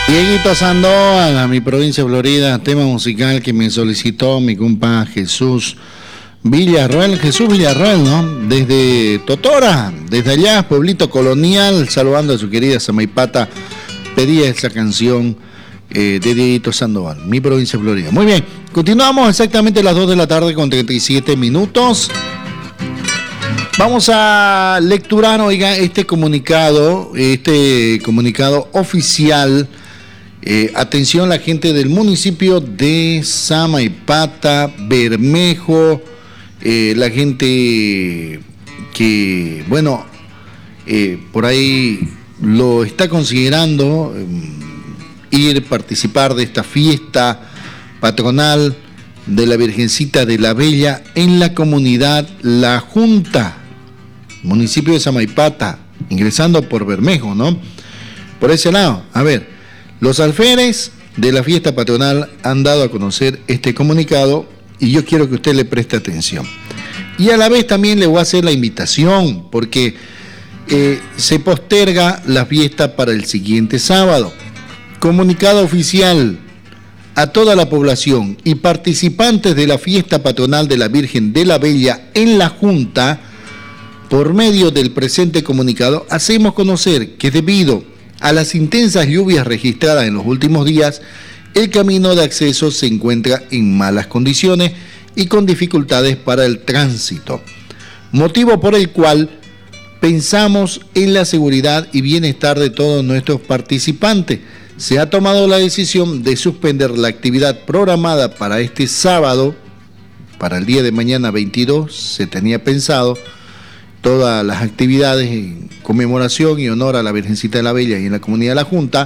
Dieguito Sandoval, a mi provincia de Florida, tema musical que me solicitó mi compa Jesús Villarroel, ¿no? Desde Totora, desde allá, pueblito colonial, saludando a su querida Samaipata, pedía esa canción de Dieguito Sandoval, mi provincia de Florida. Muy bien, continuamos exactamente a las 2 de la tarde con 37 minutos. Vamos a lecturar, oiga, este comunicado oficial. Atención la gente del municipio de Samaipata, Bermejo, la gente que, bueno, por ahí lo está considerando participar de esta fiesta patronal de la Virgencita de la Bella en la comunidad La Junta, municipio de Samaipata, ingresando por Bermejo, ¿no? Por ese lado, a ver. Los alférez de la fiesta patronal han dado a conocer este comunicado y yo quiero que usted le preste atención. Y a la vez también le voy a hacer la invitación porque se posterga la fiesta para el siguiente sábado. Comunicado oficial a toda la población y participantes de la fiesta patronal de la Virgen de la Bella en la Junta, por medio del presente comunicado, hacemos conocer que debido a las intensas lluvias registradas en los últimos días, el camino de acceso se encuentra en malas condiciones y con dificultades para el tránsito, motivo por el cual pensamos en la seguridad y bienestar de todos nuestros participantes. Se ha tomado la decisión de suspender la actividad programada para este sábado, para el día de mañana 22, se tenía pensado todas las actividades en conmemoración y honor a la Virgencita de la Bella y en la comunidad de La Junta,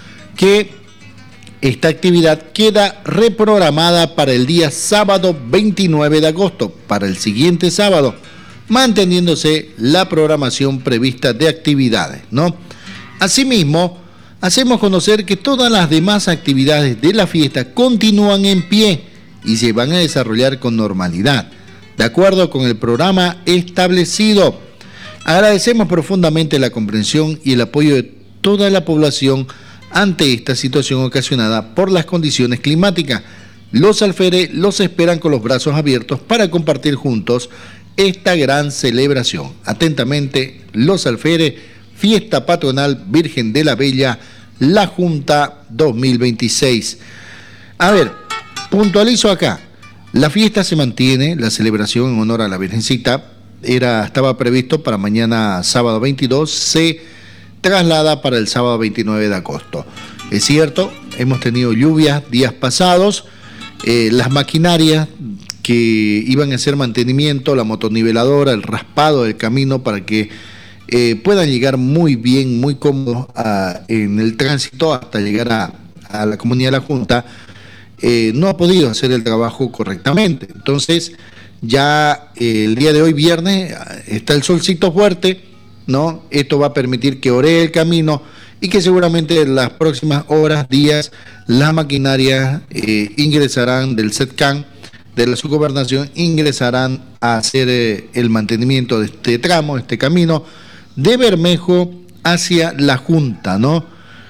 que esta actividad queda reprogramada para el día sábado 29 de agosto, para el siguiente sábado, manteniéndose la programación prevista de actividades, ¿no? Asimismo, hacemos conocer que todas las demás actividades de la fiesta continúan en pie y se van a desarrollar con normalidad, de acuerdo con el programa establecido. Agradecemos profundamente la comprensión y el apoyo de toda la población ante esta situación ocasionada por las condiciones climáticas. Los alférez los esperan con los brazos abiertos para compartir juntos esta gran celebración. Atentamente, los alférez, Fiesta Patronal Virgen de la Bella, La Junta 2026. A ver, puntualizo acá. La fiesta se mantiene, la celebración en honor a la Virgencita estaba previsto para mañana sábado 22, se traslada para el sábado 29 de agosto. Es cierto, hemos tenido lluvias días pasados, las maquinarias que iban a hacer mantenimiento, la motoniveladora, el raspado del camino para que puedan llegar muy bien, muy cómodos en el tránsito hasta llegar a la comunidad de La Junta, no ha podido hacer el trabajo correctamente. Entonces, ya el día de hoy, viernes, está el solcito fuerte, ¿no? Esto va a permitir que oree el camino y que seguramente en las próximas horas, días, las maquinarias ingresarán del SETCAN, de la subgobernación, ingresarán a hacer el mantenimiento de este tramo, este camino de Bermejo hacia La Junta, ¿no?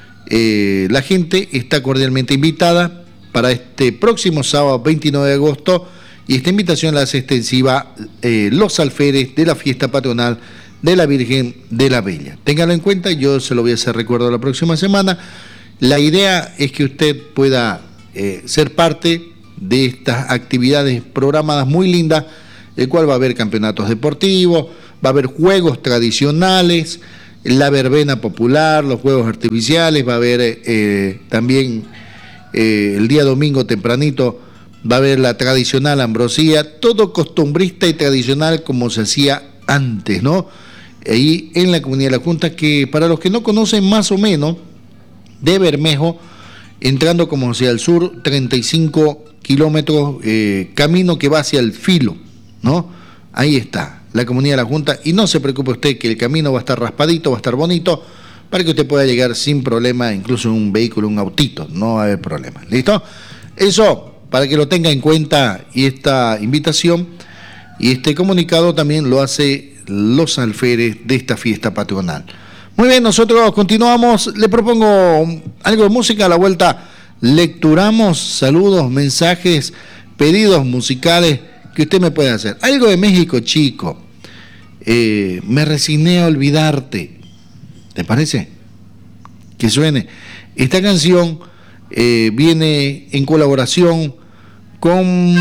La gente está cordialmente invitada para este próximo sábado 29 de agosto y esta invitación la hace extensiva los alférez de la fiesta patronal de la Virgen de la Bella. Ténganlo en cuenta, yo se lo voy a hacer recuerdo la próxima semana. La idea es que usted pueda ser parte de estas actividades programadas muy lindas, el cual va a haber campeonatos deportivos, va a haber juegos tradicionales, la verbena popular, los juegos artificiales, va a haber también el día domingo tempranito va a haber la tradicional ambrosía, todo costumbrista y tradicional como se hacía antes, ¿no? Ahí en la comunidad de La Junta, que para los que no conocen más o menos, de Bermejo, entrando como hacia el sur, 35 kilómetros, camino que va hacia el Filo, ¿no? Ahí está, la comunidad de La Junta, y no se preocupe usted que el camino va a estar raspadito, va a estar bonito, para que usted pueda llegar sin problema, incluso en un vehículo, un autito, no va a haber problema. ¿Listo? Eso, para que lo tenga en cuenta, y esta invitación y este comunicado también lo hace los alférez de esta fiesta patronal. Muy bien, nosotros continuamos. Le propongo algo de música a la vuelta. Lecturamos saludos, mensajes, pedidos musicales que usted me puede hacer. Algo de México, chico. Me resigné a olvidarte. ¿Te parece? Que suene. Esta canción viene en colaboración con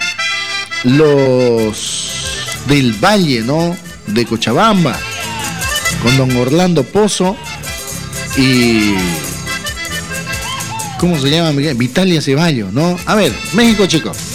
los del Valle, ¿no? De Cochabamba, con don Orlando Pozo y ¿cómo se llama? Vitalia Ceballos, ¿no? A ver, México, chicos.